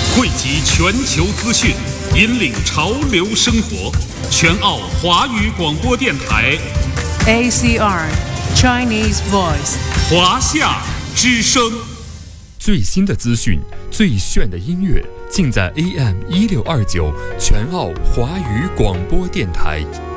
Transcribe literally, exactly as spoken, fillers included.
汇集全球资讯，引领潮流生活。全澳华语广播电台 A C R Chinese Voice 华夏之声。 最新的资讯，最炫的音乐，尽在 A M 一六二九全澳华语广播电台。